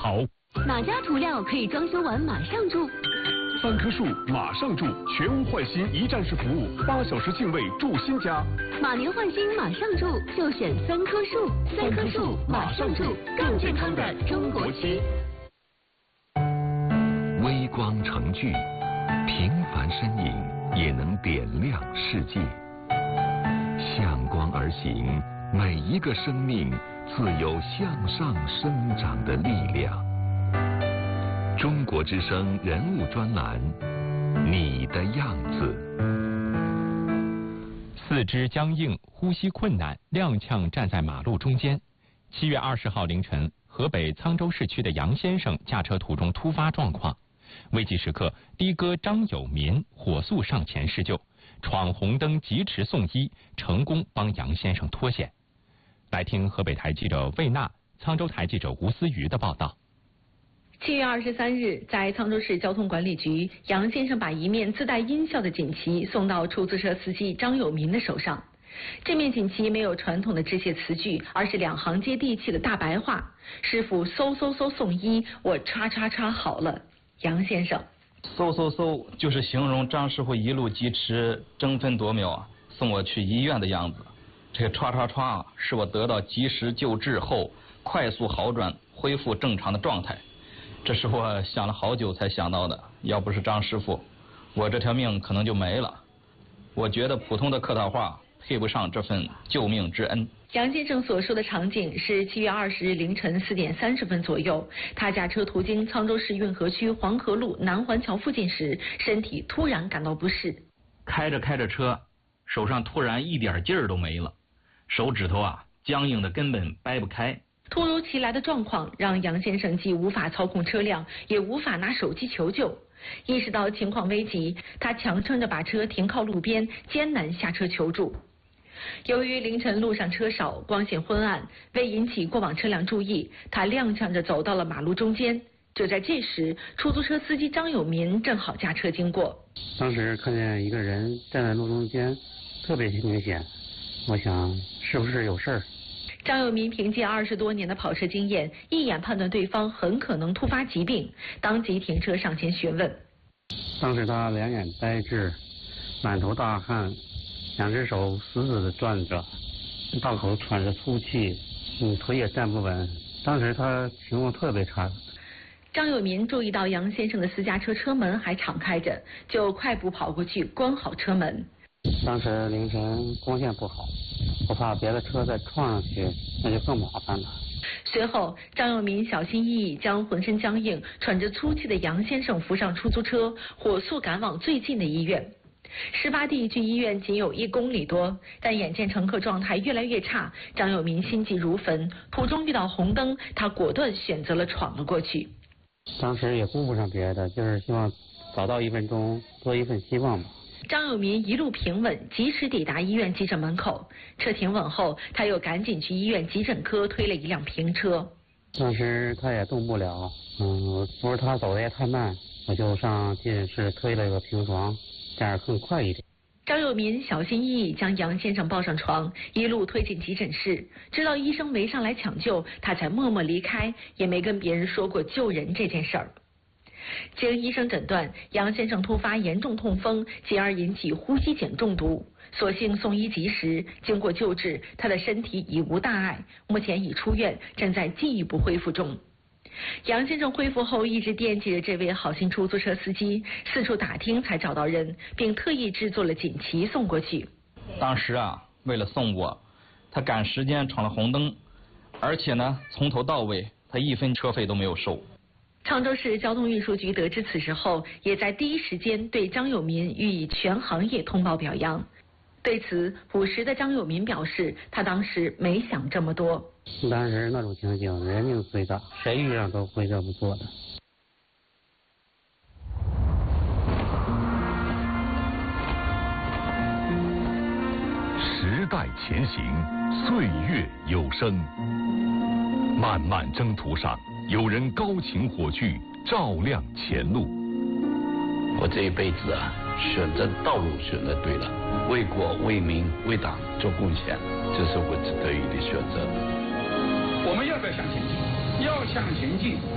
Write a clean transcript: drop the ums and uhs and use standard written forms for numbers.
好。 哪家涂料可以装修完马上住 ？3棵树马上住，全屋换新一站式服务，8小时净位住新家。 马年换新马上住，就选3棵树。3棵树马上住，更健康的中国区。 微光成炬，平凡身影也能点亮世界。向光而行，每一个生命自有向上生长的力量。中国之声人物专栏，你的样子。 四肢僵硬、呼吸困难，踉跄站在马路中间。7月20号凌晨，河北沧州市区的杨先生驾车途中突发状况，危急时刻，的哥张有民火速上前施救，闯红灯疾驰送医，成功帮杨先生脱险。来听河北台记者魏娜、沧州台记者吴思瑜的报道。 7月23日，在沧州市交通管理局，杨先生把一面自带音效的锦旗送到出租车司机张有民的手上。这面锦旗没有传统的致谢词句，而是2行接地气的大白话：师傅嗖嗖嗖送医，我叉叉叉好了。杨先生， 嗖嗖嗖就是形容张师傅一路疾驰，争分夺秒送我去医院的样子。这个叉叉叉是我得到及时救治后快速好转，恢复正常的状态。这是我想了好久才想到的，要不是张师傅，我这条命可能就没了。我觉得普通的客套话配不上这份救命之恩。 杨先生所说的场景是7月20日凌晨4点30分左右，他驾车途经沧州市运河区黄河路南环桥附近时，身体突然感到不适。 开着车，手上突然一点劲儿都没了，手指头僵硬的根本掰不开。 突如其来的状况让杨先生既无法操控车辆，也无法拿手机求救。意识到情况危急，他强撑着把车停靠路边，艰难下车求助。由于凌晨路上车少，光线昏暗，为引起过往车辆注意，他踉跄着走到了马路中间。就在这时，出租车司机张有民正好驾车经过。 当时看见一个人站在路中间，特别明显，我想是不是有事儿。 张有民凭借20多年的跑车经验，一眼判断对方很可能突发疾病，当即停车上前询问。 当时他两眼呆滞，满头大汗，2只手死死地攥着，大口喘着粗气，腿也站不稳。当时他情况特别差。 张有民注意到杨先生的私家车车门还敞开着，就快步跑过去关好车门。 当时凌晨光线不好，我怕别的车再撞上去，那就更麻烦了。 随后，张有民小心翼翼将浑身僵硬、喘着粗气的杨先生扶上出租车，火速赶往最近的医院。事发地距医院仅有1公里多，但眼见乘客状态越来越差，张有民心急如焚。途中遇到红灯，他果断选择了闯了过去。 当时也顾不上别的，就是希望早到1分钟，多一份希望吧。 张有民一路平稳，及时抵达医院急诊门口。车停稳后，他又赶紧去医院急诊科推了一辆平车。 当时他也动不了，不是他走的也太慢，我就上急诊室推了个平床，这样更快一点。 张有民小心翼翼将杨先生抱上床，一路推进急诊室。直到医生没上来抢救，他才默默离开，也没跟别人说过救人这件事儿。经医生诊断，杨先生突发严重痛风，进而引起呼吸碱中毒。所幸送医及时，经过救治，他的身体已无大碍，目前已出院，正在进一步恢复中。杨先生恢复后一直惦记着这位好心出租车司机，四处打听才找到人，并特意制作了锦旗送过去。 当时为了送我，他赶时间闯了红灯，而且呢，从头到尾他1分车费都没有收。 沧州市交通运输局得知此事后，也在第一时间对张有民予以全行业通报表扬。对此，50的张有民表示，他当时没想这么多。 当时那种情景，人命最大，谁遇上都会这么做的。 时代前行，岁月有声。漫漫征途上，有人高擎火炬，照亮前路。 我这一辈子选择道路选择对了，为国为民为党做贡献，这是我值得的选择。 我们要不要向前进？要向前进。